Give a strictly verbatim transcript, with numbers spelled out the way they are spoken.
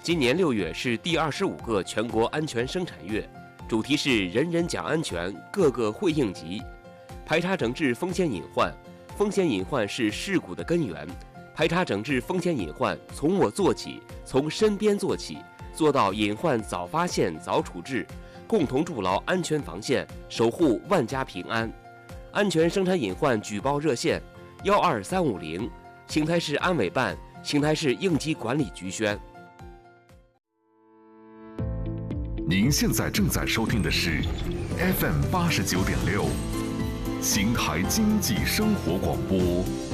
今年六月是第二十五个全国安全生产月，主题是人人讲安全，个个会应急。排查整治风险隐患，风险隐患是事故的根源。排查整治风险隐患，从我做起，从身边做起，做到隐患早发现、早处置，共同筑牢安全防线，守护万家平安。安全生产隐患举报热线：幺二三五零，邢台市安委办、邢台市应急管理局宣。 您现在正在收听的是 F M 八十九点六，邢台经济生活广播。